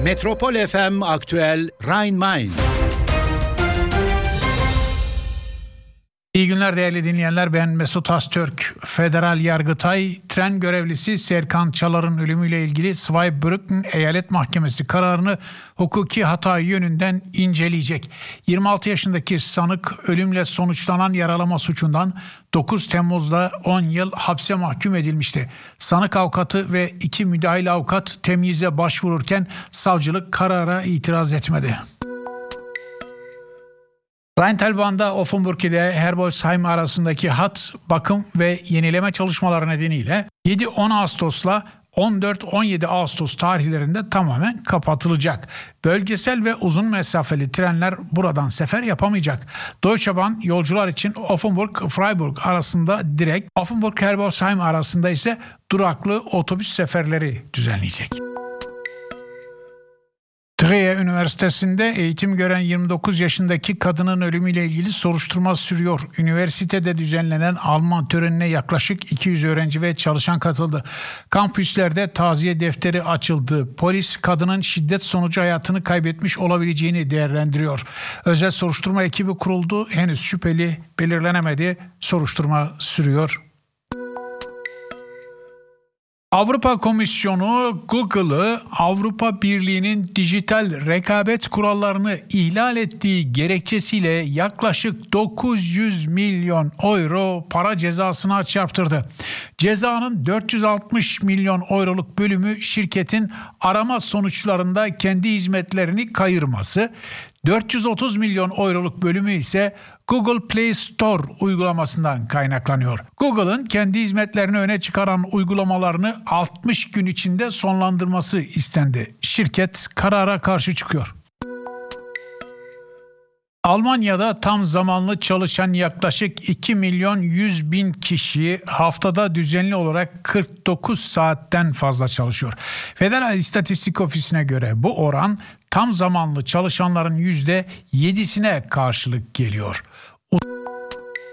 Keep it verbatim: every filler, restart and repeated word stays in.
Metropol F M Aktüel Rhein-Main. İyi günler değerli dinleyenler, ben Mesut Astürk. Federal Yargıtay, tren görevlisi Serkan Çalar'ın ölümüyle ilgili Zweibrücken Eyalet Mahkemesi kararını hukuki hata yönünden inceleyecek. yirmi altı yaşındaki sanık ölümle sonuçlanan yaralama suçundan dokuz Temmuz'da on yıl hapse mahkum edilmişti. Sanık avukatı ve iki müdahil avukat temyize başvururken savcılık karara itiraz etmedi. Rheintalbahn'da Offenburg ile Herbolzheim arasındaki hat, bakım ve yenileme çalışmaları nedeniyle yedi on Ağustos'la on dört on yedi Ağustos tarihlerinde tamamen kapatılacak. Bölgesel ve uzun mesafeli trenler buradan sefer yapamayacak. Deutsche Bahn yolcular için Offenburg-Freiburg arasında direkt, Offenburg-Herbolzheim arasında ise duraklı otobüs seferleri düzenleyecek. Trier Üniversitesi'nde eğitim gören yirmi dokuz yaşındaki kadının ölümüyle ilgili soruşturma sürüyor. Üniversitede düzenlenen Alman törenine yaklaşık iki yüz öğrenci ve çalışan katıldı. Kampüslerde taziye defteri açıldı. Polis kadının şiddet sonucu hayatını kaybetmiş olabileceğini değerlendiriyor. Özel soruşturma ekibi kuruldu. Henüz şüpheli belirlenemedi. Soruşturma sürüyor. Avrupa Komisyonu Google'ı Avrupa Birliği'nin dijital rekabet kurallarını ihlal ettiği gerekçesiyle yaklaşık dokuz yüz milyon euro para cezasına çarptırdı. Cezanın dört yüz altmış milyon euroluk bölümü şirketin arama sonuçlarında kendi hizmetlerini kayırması, dört yüz otuz milyon euroluk bölümü ise Google Play Store uygulamasından kaynaklanıyor. Google'ın kendi hizmetlerini öne çıkaran uygulamalarını altmış gün içinde sonlandırması istendi. Şirket karara karşı çıkıyor. Almanya'da tam zamanlı çalışan yaklaşık iki milyon yüz bin kişi haftada düzenli olarak kırk dokuz saatten fazla çalışıyor. Federal İstatistik Ofisi'ne göre bu oran tam zamanlı çalışanların yüzde yedisine karşılık geliyor.